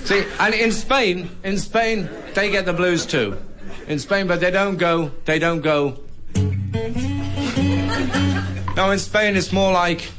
See, and in Spain, they get the blues too. In Spain, but they don't go. No, in Spain it's more like